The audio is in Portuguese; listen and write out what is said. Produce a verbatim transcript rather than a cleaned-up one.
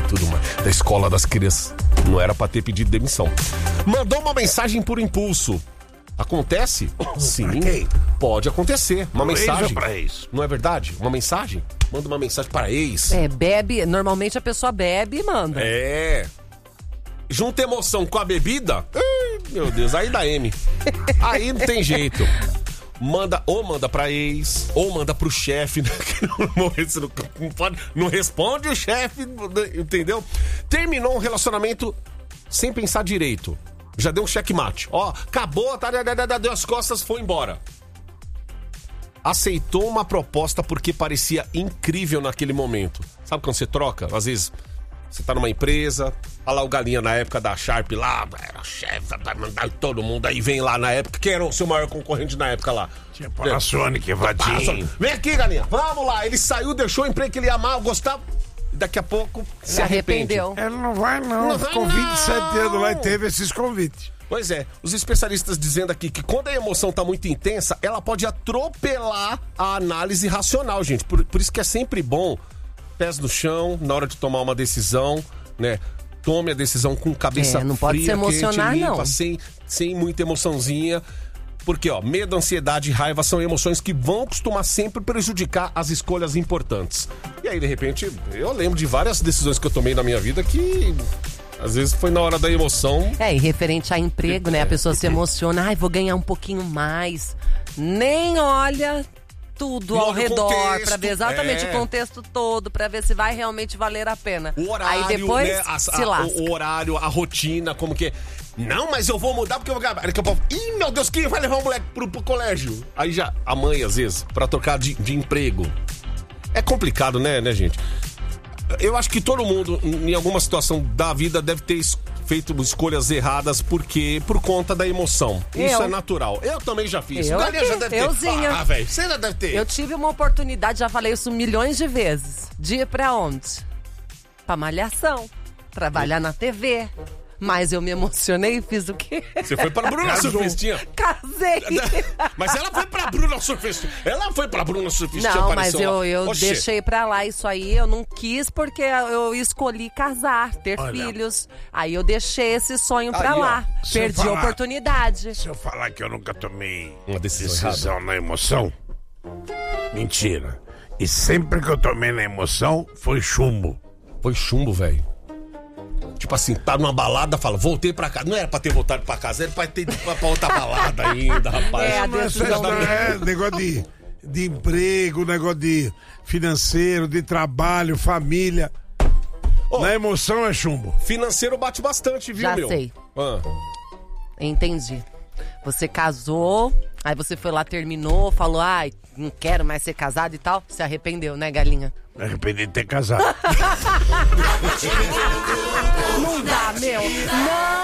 tudo mais. Da escola das crianças. Não era pra ter pedido demissão. Mandou uma mensagem por impulso. Acontece? Sim, pode acontecer. Uma mensagem. Pra ex. Não é verdade? Uma mensagem? Manda uma mensagem para ex. É, bebe. Normalmente a pessoa bebe e manda. É. Junta emoção com a bebida. Ai, meu Deus, aí dá M. Aí não tem jeito. Manda, ou manda pra ex, ou manda pro chefe, né? não, pode, não responde o chefe, entendeu? Terminou um relacionamento sem pensar direito. Já deu um checkmate. Ó, acabou, tá, deu as costas, foi embora. Aceitou uma proposta porque parecia incrível naquele momento. Sabe quando você troca? Às vezes você tá numa empresa, olha lá o Galinha na época da Sharp lá, era chefe, vai mandar todo mundo, aí vem lá na época, quem era o seu maior concorrente na época lá? Tinha Panasonic, Vadim. Vem aqui, Galinha, vamos lá. Ele saiu, deixou o emprego que ele amava, gostava, e daqui a pouco se, se arrependeu. Ele não vai não, não vai ficou não. vinte e sete anos lá e teve esses convites. Pois é, os especialistas dizendo aqui que quando a emoção tá muito intensa, ela pode atropelar a análise racional, gente. Por, por isso que é sempre bom, pés no chão, na hora de tomar uma decisão, né? Tome a decisão com cabeça é, não fria, pode se emocionar, quente, limpa, não. sem, sem muita emoçãozinha. Porque, ó, medo, ansiedade e raiva são emoções que vão costumar sempre prejudicar as escolhas importantes. E aí, de repente, eu lembro de várias decisões que eu tomei na minha vida que... Às vezes foi na hora da emoção. É, e referente a emprego, né? A pessoa se emociona, ai, vou ganhar um pouquinho mais. Nem olha tudo Não ao olha o redor contexto, pra ver exatamente é. o contexto todo, pra ver se vai realmente valer a pena. O horário, aí depois né? a, se a, lasca. o horário, a rotina, como que... Não, mas eu vou mudar porque eu vou ganhar. Daqui a pouco, ih, meu Deus, quem vai levar o moleque pro, pro colégio? Aí já, a mãe, às vezes, pra trocar de, de emprego. É complicado, né, né, gente? Eu acho que todo mundo, em alguma situação da vida, deve ter es- feito escolhas erradas porque, por conta da emoção. Eu. Isso é natural. Eu também já fiz. Eu O Galinha aqui, já deve euzinha. ter. Ah, velho, você já deve ter. Eu tive uma oportunidade, já falei isso milhões de vezes. De ir pra onde? Pra Malhação. Trabalhar na T V. Mas eu me emocionei e fiz o quê? Você foi pra Bruna Surfistinha. Casei. Mas ela foi pra Bruna Surfistinha. Ela foi pra Bruna Surfistinha. Não, mas apareceu eu, lá. eu Oxê. deixei pra lá isso aí, eu não quis porque eu escolhi casar, ter Olha. filhos. Aí eu deixei esse sonho pra Aí, ó, lá. se eu Perdi a falar- oportunidade. Se eu falar que eu nunca tomei Uma decisão decisão na emoção, mentira. E sempre que eu tomei na emoção, foi chumbo. Foi chumbo, velho. Tipo assim, tá numa balada, fala, voltei pra casa. Não era pra ter voltado pra casa, era pra ter ido pra, pra outra balada ainda, rapaz. É, a Não é só decisão isso, não, dele. é negócio de, de emprego, negócio de financeiro, de trabalho, família. Ô. Na emoção é chumbo. Financeiro bate bastante, viu, Já meu? sei. Ah. Entendi. Você casou, aí você foi lá, terminou, falou, ai, não quero mais ser casado e tal. Se arrependeu, né, galinha? Me arrependi de ter casado. Não dá, meu. Não